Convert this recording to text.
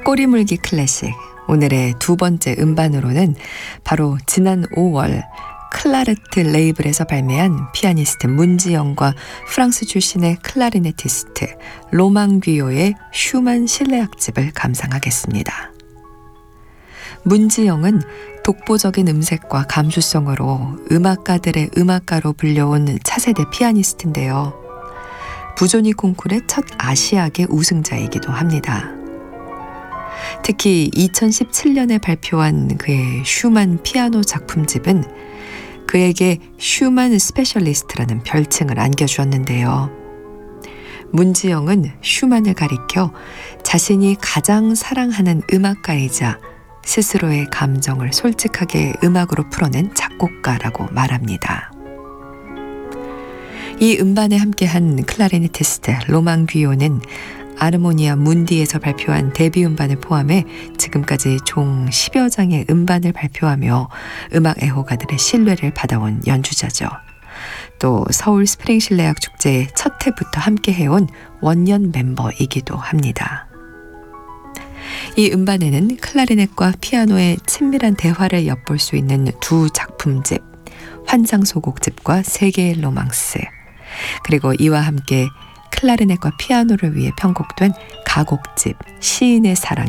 꼬리물기 클래식, 오늘의 두 번째 음반으로는 바로 지난 5월 클라르트 레이블에서 발매한 피아니스트 문지영과 프랑스 출신의 클라리네티스트 로망 귀요의 슈만 실내악집을 감상하겠습니다. 문지영은 독보적인 음색과 감수성으로 음악가들의 음악가로 불려온 차세대 피아니스트인데요. 부조니 콩쿠르의 첫 아시아계 우승자이기도 합니다. 특히 2017년에 발표한 그의 슈만 피아노 작품집은 그에게 슈만 스페셜리스트라는 별칭을 안겨주었는데요. 문지영은 슈만을 가리켜 자신이 가장 사랑하는 음악가이자 스스로의 감정을 솔직하게 음악으로 풀어낸 작곡가라고 말합니다. 이 음반에 함께한 클라리네티스트 로망 귀요는 아르모니아 문디에서 발표한 데뷔 음반을 포함해 지금까지 총 10여 장의 음반을 발표하며 음악 애호가들의 신뢰를 받아온 연주자죠. 또 서울 스프링 실내악 축제의 첫 해부터 함께 해온 원년 멤버이기도 합니다. 이 음반에는 클라리넷과 피아노의 친밀한 대화를 엿볼 수 있는 두 작품집, 환상소곡집과 세계의 로망스, 그리고 이와 함께 클라리넷과 피아노를 위해 편곡된 가곡집 시인의 사랑